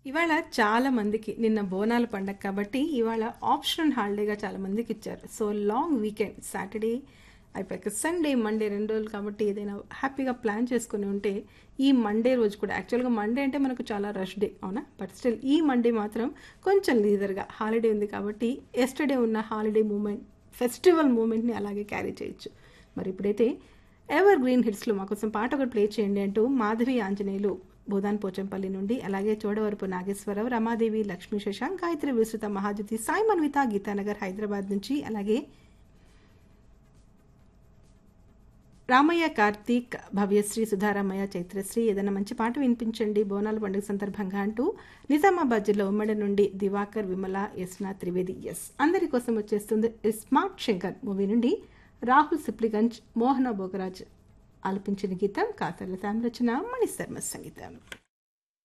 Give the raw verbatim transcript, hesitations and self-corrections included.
ఇవాళ చాలా మందికి నిన్న బోనాల పండగ కాబట్టి ఇవాళ ఆప్షనల్ హాలిడేగా చాలా మందికి ఇచ్చారు. సో లాంగ్ వీకెండ్ సాటర్డే అయిపోయాక సండే మండే రెండు రోజులు కాబట్టి ఏదైనా హ్యాపీగా ప్లాన్ చేసుకుని ఉంటే ఈ మండే రోజు కూడా యాక్చువల్గా మండే అంటే మనకు చాలా రష్ డే అవునా, బట్ స్టిల్ ఈ మండే మాత్రం కొంచెం లీజర్గా హాలిడే ఉంది కాబట్టి ఎస్టర్డే ఉన్న హాలిడే మూమెంట్ ఫెస్టివల్ మూమెంట్ని అలాగే క్యారీ చేయొచ్చు. మరి ఇప్పుడైతే ఎవర్ గ్రీన్ హిట్స్లో మాకోసం పాట ఒకటి ప్లే చేయండి అంటూ మాధవి ఆంజనేయులు బోధాన్ పోచంపల్లి నుండి, అలాగే చోడవరపు నాగేశ్వరరావు, రమాదేవి, లక్ష్మీ శశాంక్, గాయత్రి విస్తృత, మహాజ్యోతి, సాయి మన్విత గీతానగర్ హైదరాబాద్ నుంచి, అలాగే రామయ్య, కార్తీక్, భవ్యశ్రీ, సుధారామయ్య, చైత్రశ్రీ ఏదైనా మంచి పాట వినిపించండి బోనాల పండుగ సందర్భంగా అంటూ నిజామాబాద్ జిల్లా ఉమ్మడి నుండి దివాకర్, విమల, యస్నా త్రివేది ఎస్ అందరి కోసం వచ్చేస్తుంది స్మార్ట్ శంకర్ మూవీ నుండి రాహుల్ సిప్లిగంజ్, మోహన భోగరాజ్ ఆలపించిన గీతం, కాతర్ల తామ్రచన, మణిశర్మ సంగీతం.